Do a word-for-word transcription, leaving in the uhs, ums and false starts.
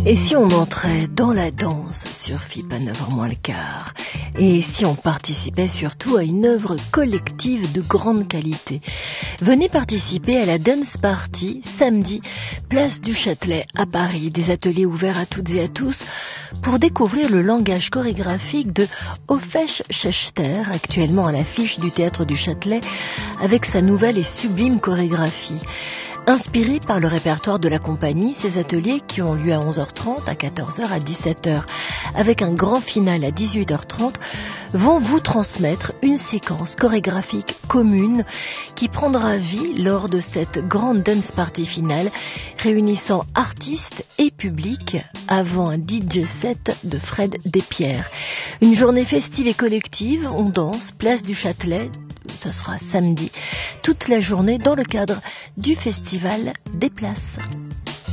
Et si on entrait dans la danse sur F I P à neuf heures moins le quart? Et si on participait surtout à une œuvre collective de grande qualité? Venez participer à la Dance Party samedi, place du Châtelet à Paris. Des ateliers ouverts à toutes et à tous pour découvrir le langage chorégraphique de Ofesh Schechter, actuellement à l'affiche du Théâtre du Châtelet avec sa nouvelle et sublime chorégraphie. Inspirés par le répertoire de la compagnie, ces ateliers qui ont lieu à onze heures trente, à quatorze heures, à dix-sept heures, avec un grand final à dix-huit heures trente, vont vous transmettre une séquence chorégraphique commune qui prendra vie lors de cette grande dance party finale, réunissant artistes et public avant un D J set de Fred Despierres. Une journée festive et collective, on danse, place du Châtelet. Ce sera samedi, toute la journée dans le cadre du Festival des Places.